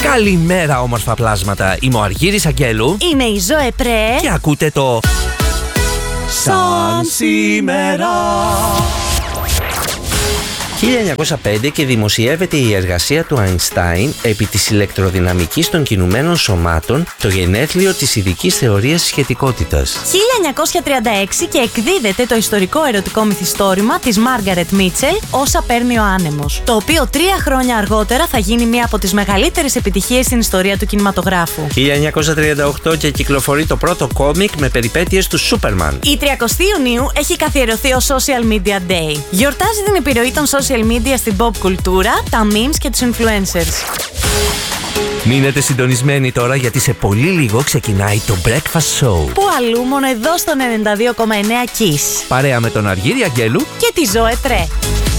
Καλημέρα όμορφα πλάσματα. Είμαι ο Αργύρης Αγγέλου. Είμαι η Ζωέ Πρέ. Και ακούτε το Σαν σήμερα. 1905 και δημοσιεύεται η εργασία του Αϊνστάιν επί της ηλεκτροδυναμικής των κινουμένων σωμάτων, το γενέθλιο της ειδικής θεωρίας σχετικότητας. 1936 και εκδίδεται το ιστορικό ερωτικό μυθιστόρημα της Μάργαρετ Μίτσελ, «Όσα παίρνει ο άνεμος», το οποίο 3 χρόνια αργότερα θα γίνει μία από τις μεγαλύτερες επιτυχίες στην ιστορία του κινηματογράφου. 1938 και κυκλοφορεί το πρώτο κόμικ με περιπέτειες του Σούπερμαν. Η 30η Ιουνίου έχει καθιερωθεί ως Social Media Day. Γιορτάζει την επιρροή των social media στην pop κουλτούρα, τα memes και τους influencers. Μείνετε συντονισμένοι τώρα, γιατί σε πολύ λίγο ξεκινάει το Breakfast Show. Που αλλού μόνο εδώ στο 92,9 Kiss. Παρέα με τον Αργύρη Αγγέλου Και τη Ζωέ Πρέ.